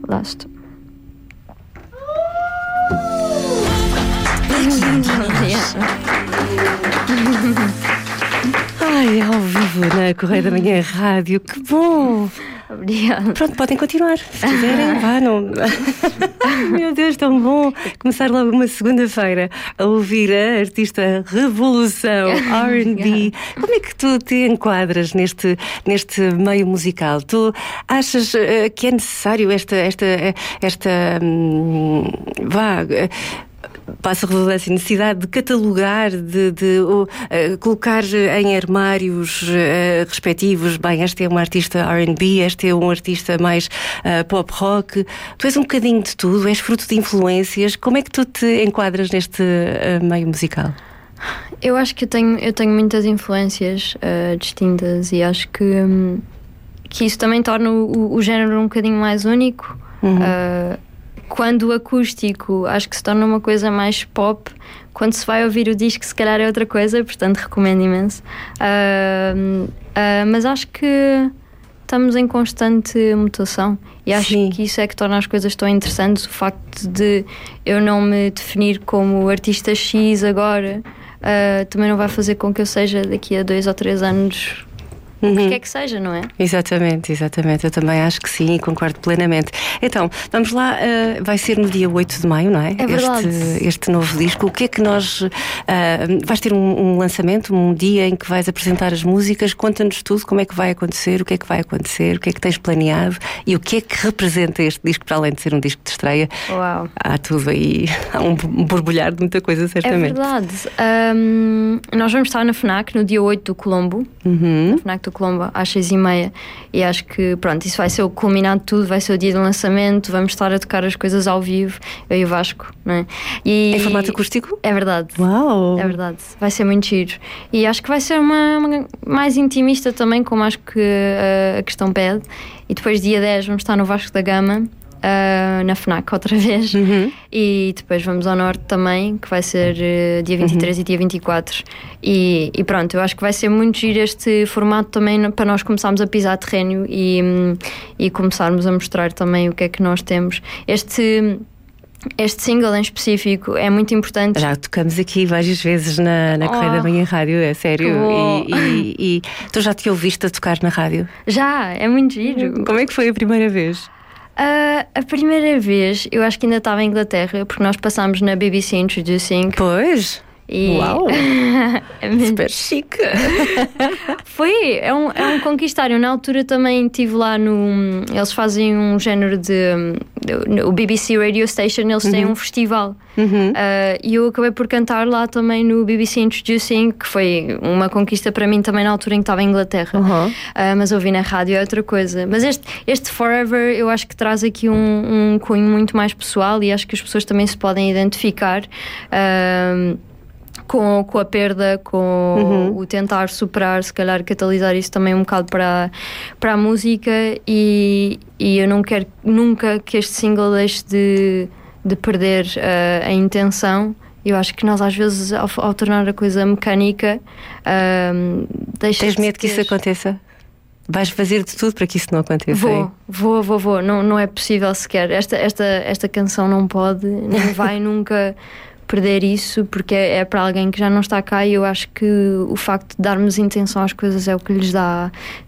Last. Ai, ao vivo na Correio da Manhã Rádio, que bom! Obrigada. Pronto, podem continuar, se quiserem, vá, não... Meu Deus, tão bom começar logo uma segunda-feira a ouvir a artista Revolução, R&B. Como é que tu te enquadras neste meio musical? Tu achas que é necessário esta passa a redundância, necessidade de catalogar, de colocar em armários respectivos, bem, este é um artista R&B, este é um artista mais pop rock. Tu és um bocadinho de tudo, és fruto de influências. Como é que tu te enquadras neste meio musical? Eu acho que eu tenho muitas influências distintas e acho que isso também torna o género um bocadinho mais único. Quando o acústico acho que se torna uma coisa mais pop, quando se vai ouvir o disco se calhar é outra coisa, portanto recomendo imenso. Mas acho que estamos em constante mutação e acho que isso é que torna as coisas tão interessantes. O facto de eu não me definir como artista X agora também não vai fazer com que eu seja daqui a 2 ou 3 anos o que quer que seja, não é? Exatamente. Eu também acho que sim e concordo plenamente. Então, vamos lá, vai ser no dia 8 de maio, não é? É verdade. Este novo disco. O que é que nós... vais ter um lançamento, um dia em que vais apresentar as músicas. Conta-nos tudo, como é que vai acontecer, o que é que vai acontecer, o que é que tens planeado e o que é que representa este disco, para além de ser um disco de estreia. Uau. Há tudo aí, há um borbulhar de muita coisa, certamente. É verdade. Nós vamos estar na FNAC no dia 8 do Colombo, na FNAC do Colombo, às 6h30, e acho que pronto, isso vai ser o culminado de tudo, vai ser o dia do lançamento, vamos estar a tocar as coisas ao vivo, eu e o Vasco, não é? Em formato acústico? É verdade. Uau! É verdade, vai ser muito giro. E acho que vai ser uma mais intimista também, como acho que a questão pede. E depois dia 10 vamos estar no Vasco da Gama, na FNAC outra vez, e depois vamos ao Norte também, que vai ser dia 23 e dia 24, e pronto, eu acho que vai ser muito giro este formato também para nós começarmos a pisar terreno e começarmos a mostrar também o que é que nós temos. Este single em específico é muito importante. Já tocamos aqui várias vezes na Correio da Manhã Rádio, é sério. E tu já te ouviste a tocar na rádio? Já, é muito giro. Como é que foi a primeira vez? A primeira vez, eu acho que ainda estava em Inglaterra, porque nós passámos na BBC Introducing. Pois! Uau! Super chique! É um conquistar. Eu na altura também estive lá eles fazem um género o BBC Radio Station, eles têm um festival. E eu acabei por cantar lá também no BBC Introducing, que foi uma conquista para mim também na altura em que estava em Inglaterra. Mas ouvir na rádio é outra coisa. Mas este Forever eu acho que traz aqui um cunho muito mais pessoal e acho que as pessoas também se podem identificar com a perda, com o tentar superar, se calhar catalisar isso também um bocado para a música, e eu não quero nunca que este single deixe de perder a intenção. Eu acho que nós às vezes ao tornar a coisa mecânica Tens medo que isso aconteça? Vais fazer de tudo para que isso não aconteça? Vou. Não é possível sequer. Esta canção não pode, nem vai nunca perder isso, porque é para alguém que já não está cá, e eu acho que o facto de darmos intenção às coisas é o que lhes dá